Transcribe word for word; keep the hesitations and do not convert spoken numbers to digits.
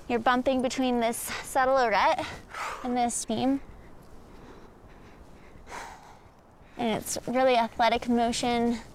you're bumping between this subtle arête and this beam. And it's really athletic motion.